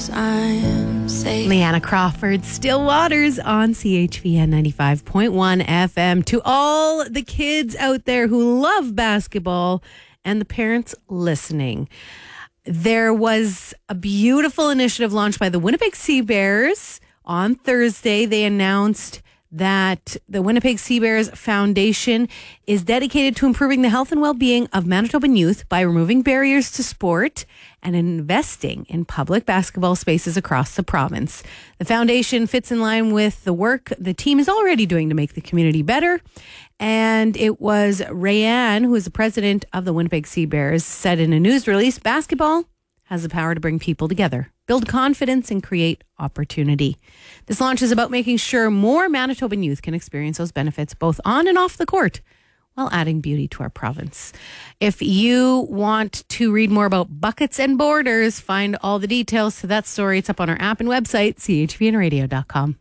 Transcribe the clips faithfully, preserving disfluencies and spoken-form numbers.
I'm safe. Leanna Crawford, Still Waters on C H V N ninety-five point one F M. To all the kids out there who love basketball and the parents listening, there was a beautiful initiative launched by the Winnipeg Sea Bears. On Thursday, they announced that the Winnipeg Sea Bears Foundation is dedicated to improving the health and well-being of Manitoban youth by removing barriers to sport and investing in public basketball spaces across the province. The foundation fits in line with the work the team is already doing to make the community better. And it was Rayanne, who is the president of the Winnipeg Sea Bears, said in a news release, basketball has the power to bring people together, build confidence, and create opportunity. This launch is about making sure more Manitoban youth can experience those benefits both on and off the court while adding beauty to our province. If you want to read more about Buckets and Borders, find all the details to that story. It's up on our app and website, c h v n radio dot com.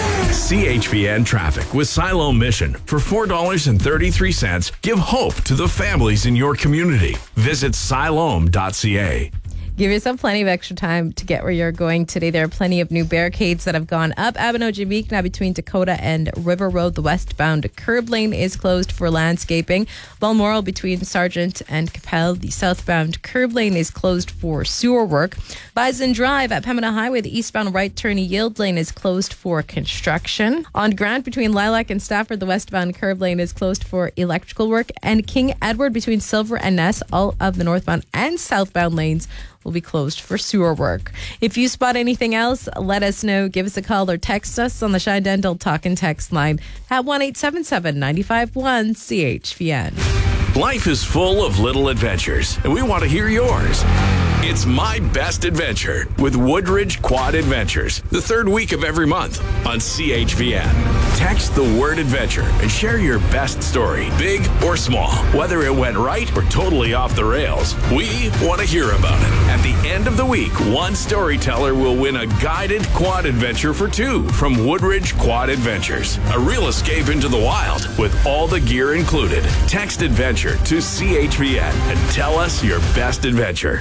C H V N Traffic with Siloam Mission. For four dollars and thirty-three cents, give hope to the families in your community. Visit siloam dot c a. Give yourself plenty of extra time to get where you're going today. There are plenty of new barricades that have gone up. Abinogi now between Dakota and River Road. The westbound curb lane is closed for landscaping. Balmoral between Sargent and Capel. The southbound curb lane is closed for sewer work. Bison Drive at Pembina Highway. The eastbound right turn yield lane is closed for construction. On Grant between Lilac and Stafford, the westbound curb lane is closed for electrical work. And King Edward between Silver and Ness, all of the northbound and southbound lanes will be closed for sewer work. If you spot anything else, let us know. Give us a call or text us on the Shine Dental Talk and Text line at one eight seven seven, nine five one, C H V N. Life is full of little adventures, and we want to hear yours. It's My Best Adventure with Woodridge Quad Adventures, the third week of every month on C H V N. Text the word adventure and share your best story, big or small. Whether it went right or totally off the rails, we want to hear about it. At the end of the week, one storyteller will win a guided quad adventure for two from Woodridge Quad Adventures. A real escape into the wild with all the gear included. Text adventure to C H V N and tell us your best adventure.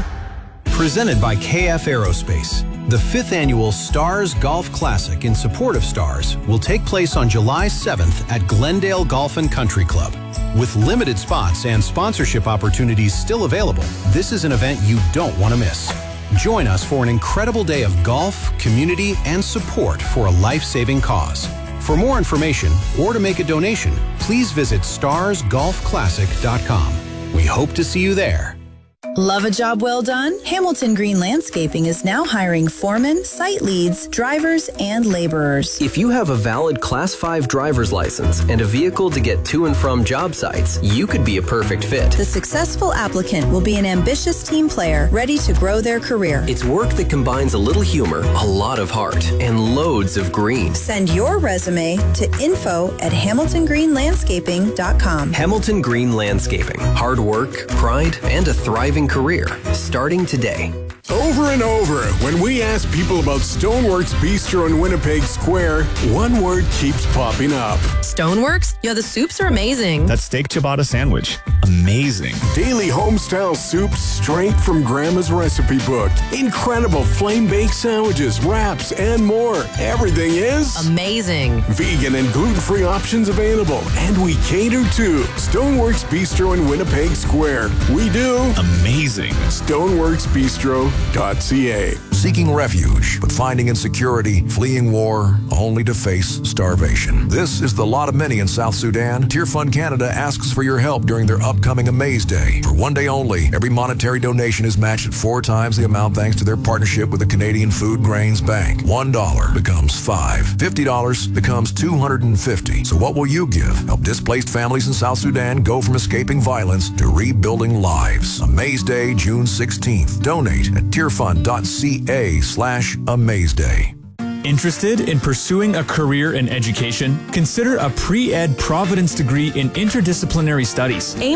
Presented by K F Aerospace. The fifth annual Stars Golf Classic in support of Stars will take place on July seventh at Glendale Golf and Country Club. With limited spots and sponsorship opportunities still available, this is an event you don't want to miss. Join us for an incredible day of golf, community, and support for a life-saving cause. For more information or to make a donation, please visit stars golf classic dot com. We hope to see you there. Love a job well done? Hamilton Green Landscaping is now hiring foremen, site leads, drivers, and laborers. If you have a valid Class five driver's license and a vehicle to get to and from job sites, you could be a perfect fit. The successful applicant will be an ambitious team player ready to grow their career. It's work that combines a little humor, a lot of heart, and loads of green. Send your resume to info at hamilton green landscaping dot com. Hamilton Green Landscaping. Hard work, pride, and a thriving career starting today. Over and over, when we ask people about Stoneworks Bistro in Winnipeg Square, one word keeps popping up. Stoneworks? Yo, the soups are amazing. That steak ciabatta sandwich, amazing. Daily home-style soups straight from Grandma's recipe book. Incredible flame-baked sandwiches, wraps, and more. Everything is amazing. Vegan and gluten-free options available, and we cater to Stoneworks Bistro in Winnipeg Square. We do amazing. Stoneworks Bistro dot c a. Seeking refuge, but finding insecurity, fleeing war, only to face starvation. This is the lot of many in South Sudan. Tier Fund Canada asks for your help during their upcoming Amaze Day. For one day only, every monetary donation is matched at four times the amount thanks to their partnership with the Canadian Food Grains Bank. One dollar becomes five. Fifty dollars becomes two hundred and fifty. So what will you give? Help displaced families in South Sudan go from escaping violence to rebuilding lives. Amaze Day, June sixteenth. Donate at tierfund dot c a slash Amaze Day. Interested in pursuing a career in education? Consider a pre-ed Providence degree in interdisciplinary studies.